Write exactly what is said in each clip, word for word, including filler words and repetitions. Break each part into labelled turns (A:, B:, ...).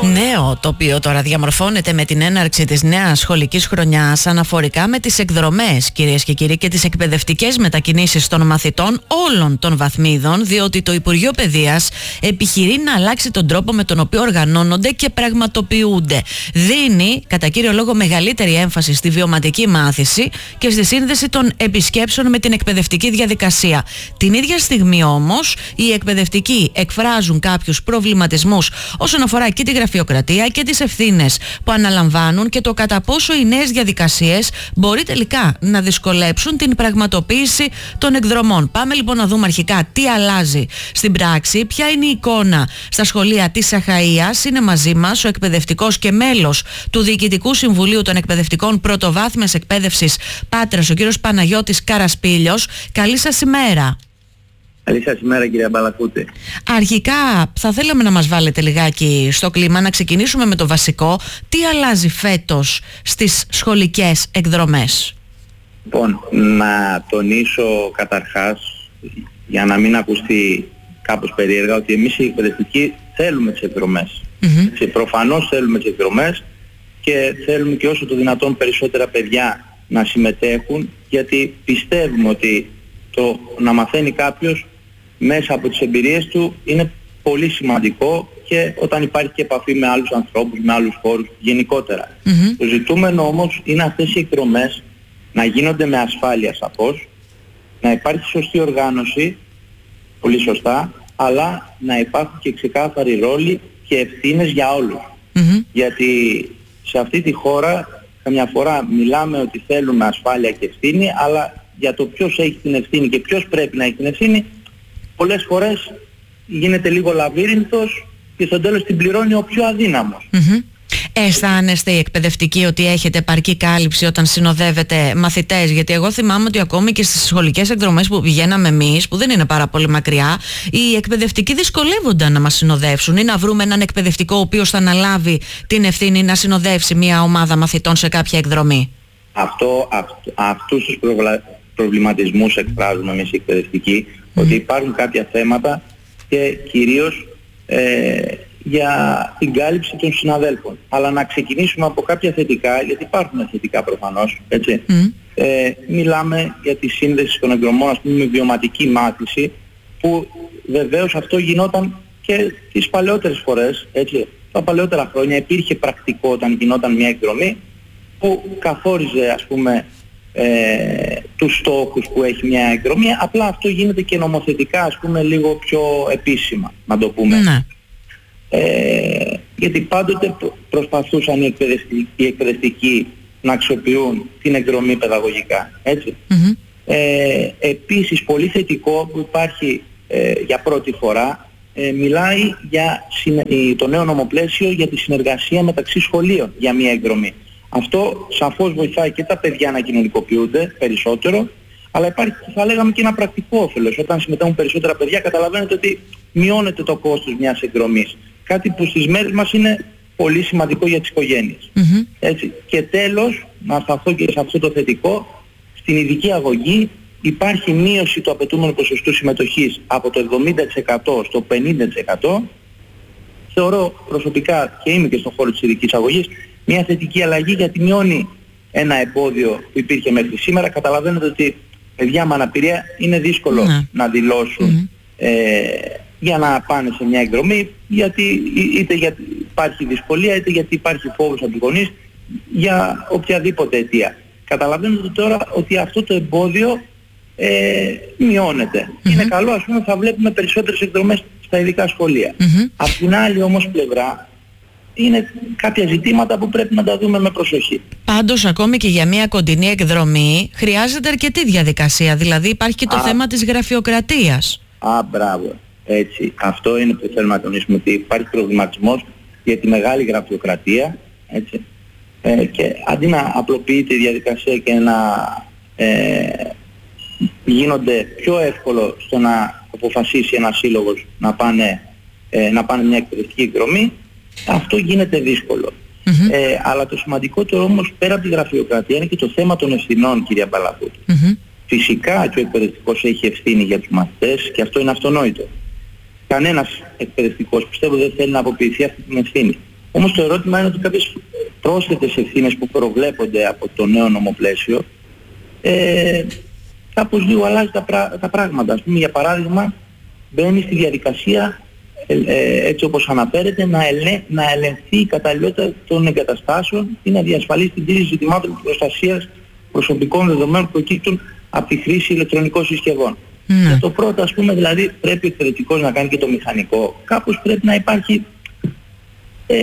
A: Νέο τοπίο τώρα διαμορφώνεται με την έναρξη της νέας σχολικής χρονιάς αναφορικά με τις εκδρομές, κυρίες και κύριοι, και τις εκπαιδευτικές μετακινήσεις των μαθητών όλων των βαθμίδων, διότι το Υπουργείο Παιδείας επιχειρεί να αλλάξει τον τρόπο με τον οποίο οργανώνονται και πραγματοποιούνται. Δίνει κατά κύριο λόγο μεγαλύτερη έμφαση στη βιωματική μάθηση και στη σύνδεση των επισκέψεων με την εκπαιδευτική διαδικασία. Την ίδια στιγμή όμως οι εκπαιδευτικοί εκφράζουν κάποιους προβληματισμούς όσον αφορά και τη γραφειοκρατία και τις ευθύνες που αναλαμβάνουν και το κατά πόσο οι νέες διαδικασίες μπορεί τελικά να δυσκολέψουν την πραγματοποίηση των εκδρομών. Πάμε λοιπόν να δούμε αρχικά τι αλλάζει στην πράξη, ποια είναι η εικόνα στα σχολεία της Αχαΐας. Είναι μαζί μας ο εκπαιδευτικός και μέλος του Διοικητικού Συμβουλίου των Εκπαιδευτικών Πρωτοβάθμιας Εκπαίδευσης Πάτρας, ο κύριος Παναγιώτης Καρασπήλιος. Καλή σας ημέρα.
B: Καλή σας ημέρα, κυρία Μπαλακούτη.
A: Αρχικά θα θέλαμε να μας βάλετε λιγάκι στο κλίμα, να ξεκινήσουμε με το βασικό. Τι αλλάζει φέτος στις σχολικές εκδρομές?
B: Λοιπόν, να τονίσω καταρχάς, για να μην ακουστεί κάπως περίεργα, ότι εμείς οι εκπαιδευτικοί θέλουμε τις εκδρομές. Mm-hmm. Προφανώς θέλουμε τις εκδρομές και θέλουμε και όσο το δυνατόν περισσότερα παιδιά να συμμετέχουν, γιατί πιστεύουμε ότι το να μαθαίνει κάποιος μέσα από τις εμπειρίες του είναι πολύ σημαντικό, και όταν υπάρχει και επαφή με άλλους ανθρώπους, με άλλους χώρους γενικότερα. Mm-hmm. Το ζητούμενο όμως είναι αυτές οι εκδρομές να γίνονται με ασφάλεια σαφώς, να υπάρχει σωστή οργάνωση, πολύ σωστά, αλλά να υπάρχουν και ξεκάθαροι ρόλοι και ευθύνες για όλους. Mm-hmm. Γιατί σε αυτή τη χώρα καμιά φορά μιλάμε ότι θέλουμε ασφάλεια και ευθύνη, αλλά για το ποιος έχει την ευθύνη και ποιος πρέπει να έχει την ευθύνη, πολλές φορές γίνεται λίγο λαβύρινθος και στο τέλος την πληρώνει ο πιο αδύναμος.
A: Mm-hmm. Αισθάνεστε οι εκπαιδευτικοί ότι έχετε επαρκή κάλυψη όταν συνοδεύετε μαθητές? Γιατί εγώ θυμάμαι ότι ακόμη και στις σχολικές εκδρομές που πηγαίναμε εμείς, που δεν είναι πάρα πολύ μακριά, οι εκπαιδευτικοί δυσκολεύονταν να μας συνοδεύσουν ή να βρούμε έναν εκπαιδευτικό ο οποίος θα αναλάβει την ευθύνη να συνοδεύσει μια ομάδα μαθητών σε κάποια εκδρομή.
B: Αυτό, αυ, αυτούς τους προβλα, προβληματισμούς εκφράζουμε εμείς οι εκπαιδευτικοί, mm. ότι υπάρχουν κάποια θέματα και κυρίως ε, για την κάλυψη των συναδέλφων. Αλλά να ξεκινήσουμε από κάποια θετικά, γιατί υπάρχουν θετικά προφανώς, έτσι. Mm. Ε, μιλάμε για τη σύνδεση των εκδρομών, ας πούμε, με βιωματική μάθηση, που βεβαίως αυτό γινόταν και τις παλαιότερες φορές, έτσι. Τα παλαιότερα χρόνια υπήρχε πρακτικό όταν γινόταν μια εκδρομή που καθόριζε, ας πούμε, ε, τους στόχους που έχει μια εκδρομή. Απλά αυτό γίνεται και νομοθετικά, ας πούμε, λίγο πιο επίσημα, να το πούμε. Mm. Ε, γιατί πάντοτε προσπαθούσαν οι εκπαιδευτικοί, οι εκπαιδευτικοί να αξιοποιούν την εκδρομή παιδαγωγικά, έτσι. Mm-hmm. Ε, επίσης πολύ θετικό που υπάρχει ε, για πρώτη φορά, ε, μιλάει για συνε... το νέο νομοπλαίσιο για τη συνεργασία μεταξύ σχολείων για μια εκδρομή. Αυτό σαφώς βοηθάει και τα παιδιά να κοινωνικοποιούνται περισσότερο, αλλά υπάρχει, θα λέγαμε, και ένα πρακτικό όφελος. Όταν συμμετέχουν περισσότερα παιδιά, καταλαβαίνετε ότι μειώνεται το κόστος μιας εκδρομής. Κάτι που στις μέρες μας είναι πολύ σημαντικό για τις οικογένειες. Mm-hmm. Έτσι. Και τέλος, να σταθώ και σε αυτό το θετικό, στην ειδική αγωγή υπάρχει μείωση του απαιτούμενου ποσοστού συμμετοχής από το εβδομήντα τοις εκατό στο πενήντα τοις εκατό. Θεωρώ προσωπικά, και είμαι και στον χώρο της ειδικής αγωγής, μια θετική αλλαγή, γιατί μειώνει ένα εμπόδιο που υπήρχε μέχρι σήμερα. Καταλαβαίνετε ότι παιδιά με αναπηρία είναι δύσκολο mm. να δηλώσουν mm. ε, για να πάνε σε μια εκδρομή, γιατί είτε γιατί υπάρχει δυσκολία, είτε γιατί υπάρχει φόβος από τους γονείς, για οποιαδήποτε αιτία. Καταλαβαίνετε τώρα ότι αυτό το εμπόδιο ε, μειώνεται. Mm-hmm. Είναι καλό, ας πούμε, θα βλέπουμε περισσότερες εκδρομές στα ειδικά σχολεία. Mm-hmm. Απ' την άλλη όμως πλευρά, είναι κάποια ζητήματα που πρέπει να τα δούμε με προσοχή.
A: Πάντως, ακόμη και για μια κοντινή εκδρομή χρειάζεται αρκετή διαδικασία. Δηλαδή υπάρχει και το Α, θέμα της γραφειοκρατίας.
B: Α, μπράβο. Έτσι. Αυτό είναι που θέλουμε να τονίσουμε, ότι υπάρχει προβληματισμός για τη μεγάλη γραφειοκρατία, έτσι. Ε, και αντί να απλοποιείται η διαδικασία και να ε, γίνονται πιο εύκολο στο να αποφασίσει ένας σύλλογος να πάνε, ε, να πάνε μια εκπαιδευτική εκδρομή, αυτό γίνεται δύσκολο. Mm-hmm. Ε, αλλά το σημαντικότερο όμως, πέρα από τη γραφειοκρατία, είναι και το θέμα των ευθυνών, κυρία Μπαλακούτη. Mm-hmm. Φυσικά και ο εκπαιδευτικός έχει ευθύνη για τους μαθητές, και αυτό είναι αυτονόητο. Κανένας εκπαιδευτικός, πιστεύω, δεν θέλει να αποποιηθεί αυτή την ευθύνη. Όμως το ερώτημα είναι ότι κάποιες πρόσθετες ευθύνες που προβλέπονται από το νέο νομοπλαίσιο ε, κάπως λίγο αλλάζει τα, πρά, τα πράγματα. Ας πούμε, για παράδειγμα, μπαίνει στη διαδικασία ε, ε, έτσι όπως αναφέρεται να, ελε, να ελεγχθεί η καταλληλότητα των εγκαταστάσεων ή να διασφαλίσει την τήρηση ζητημάτων προστασίας προσωπικών δεδομένων που προκύπτουν από τη χρήση ηλεκτρονικών συσκευών. Mm. Και το πρώτο, ας πούμε, δηλαδή πρέπει ο εκπαιδευτικός να κάνει και το μηχανικό. Κάπως πρέπει να υπάρχει ε,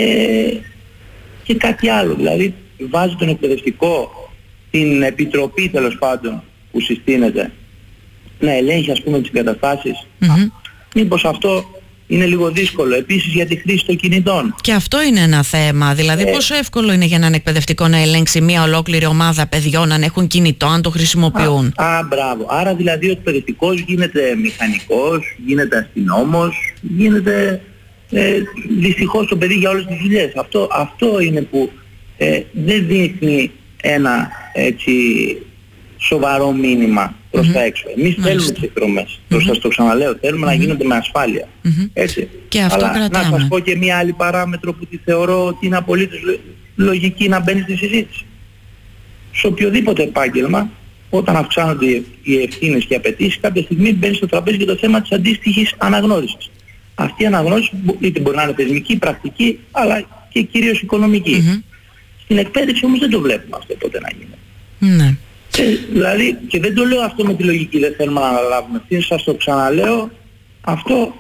B: και κάτι άλλο. Δηλαδή βάζει τον εκπαιδευτικό, την επιτροπή τέλος πάντων που συστήνεται, να ελέγχει, ας πούμε, τις εγκαταστάσεις. Mm-hmm. Μήπως αυτό είναι λίγο δύσκολο. Επίσης για τη χρήση των κινητών.
A: Και αυτό είναι ένα θέμα. Δηλαδή, ε, πόσο εύκολο είναι για έναν εκπαιδευτικό να ελέγξει μια ολόκληρη ομάδα παιδιών αν έχουν κινητό, αν το χρησιμοποιούν.
B: Α, α μπράβο. Άρα δηλαδή ο εκπαιδευτικός γίνεται μηχανικός, γίνεται αστυνόμος, γίνεται ε, δυστυχώς το παιδί για όλες τις δουλειές. Αυτό, αυτό είναι που ε, δεν δείχνει ένα έτσι σοβαρό μήνυμα προς mm-hmm. τα έξω. Εμείς mm-hmm. θέλουμε τις εκδρομές. Mm-hmm. Σας το ξαναλέω, θέλουμε mm-hmm. να γίνονται με ασφάλεια. Mm-hmm. Έτσι.
A: Και αυτό
B: αλλά
A: κρατάμε.
B: Να σας πω και μία άλλη παράμετρο που τη θεωρώ ότι είναι απολύτως λογική να μπαίνει στη συζήτηση. Σε οποιοδήποτε επάγγελμα, όταν αυξάνονται οι ευθύνες και οι απαιτήσεις, κάποια στιγμή μπαίνει στο τραπέζι και το θέμα της αντίστοιχης αναγνώρισης. Αυτή η αναγνώριση είτε μπορεί να είναι θεσμική, πρακτική, αλλά και κυρίως οικονομική. Mm-hmm. Στην εκπαίδευση όμως δεν το βλέπουμε αυτό ποτέ να γίνει.
A: Ναι.
B: Και, δηλαδή, και δεν το λέω αυτό με τη λογική, δεν θέλουμε να αναλάβουμε ευθύνες, σας το ξαναλέω, αυτό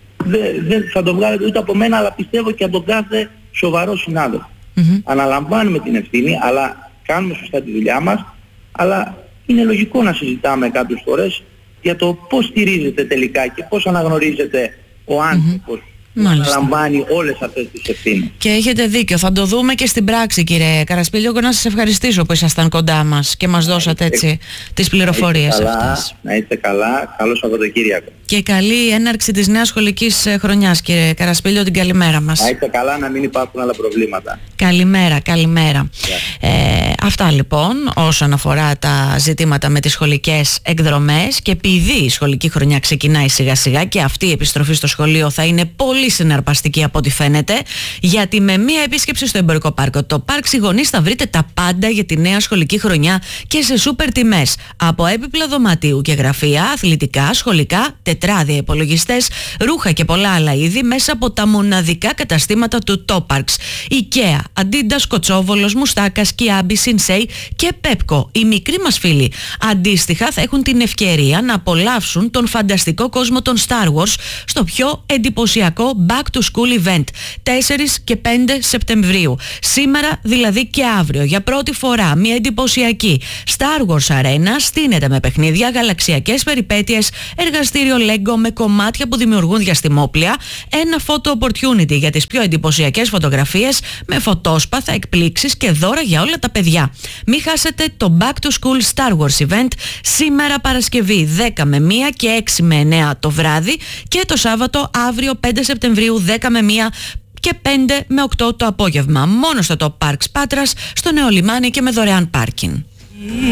B: δεν δε θα το βγάλετε ούτε από μένα, αλλά πιστεύω και από κάθε σοβαρό συνάδελφο. Mm-hmm. Αναλαμβάνουμε την ευθύνη, αλλά κάνουμε σωστά τη δουλειά μας, αλλά είναι λογικό να συζητάμε κάποιες φορές για το πώς στηρίζεται τελικά και πώς αναγνωρίζεται ο άνθρωπος mm-hmm. που αναλαμβάνει όλες αυτές τις ευθύνες.
A: Και έχετε δίκιο, θα το δούμε και στην πράξη, κύριε Καρασπίλιο, και να σας ευχαριστήσω που ήσασταν κοντά μας και μας δώσατε έτσι τις πληροφορίες αυτές.
B: Να είστε καλά, καλό Σαββατοκύριακο.
A: Και καλή έναρξη της νέας σχολικής χρονιάς, κύριε Καρασπίλιο, την καλημέρα μας.
B: Να είστε καλά, να μην υπάρχουν άλλα προβλήματα.
A: Καλημέρα, καλημέρα. Yeah. Ε, αυτά λοιπόν όσον αφορά τα ζητήματα με τις σχολικές εκδρομές, και επειδή η σχολική χρονιά ξεκινάει σιγά σιγά και αυτή η επιστροφή στο σχολείο θα είναι πολύ συναρπαστική από ό,τι φαίνεται, γιατί με μία επίσκεψη στο εμπορικό πάρκο το Πάρκ Σιγωνής θα βρείτε τα πάντα για τη νέα σχολική χρονιά και σε σούπερ τιμές, από έπιπλα δωματίου και γραφεία, αθλητικά, σχολικά, τετράδια, υπολογιστές, ρούχα και πολλά άλλα είδη μέσα από τα μοναδικά καταστήματα του Toparks. IKEA, Adidas, Κοτσόβολος, Μουστάκας, Kiabi, Sinsei και Pepco. Οι μικροί μας φίλοι αντίστοιχα θα έχουν την ευκαιρία να απολαύσουν τον φανταστικό κόσμο των Star Wars στο πιο εντυπωσιακό Back to School Event τέσσερις και πέντε Σεπτεμβρίου. Σήμερα δηλαδή και αύριο για πρώτη φορά μια εντυπωσιακή Star Wars Arena στείνεται με παιχνίδια, γαλαξιακές περιπέτειες, εργαστήριο Lego με κομμάτια που δημιουργούν διαστημόπλια, ένα photo opportunity για τις πιο εντυπωσιακές φωτογραφίες με φωτόσπαθα, εκπλήξεις και δώρα για όλα τα παιδιά. Μην χάσετε το Back to School Star Wars Event σήμερα Παρασκευή δέκα με μία και έξι με εννέα το βράδυ, και το Σάββατο αύριο πέντε Σεπτεμβρίου δέκα με μία και πέντε με οκτώ το απόγευμα. Μόνο στο Top Parks Πάτρας, στο Νέο Λιμάνι και με δωρεάν πάρκινγκ.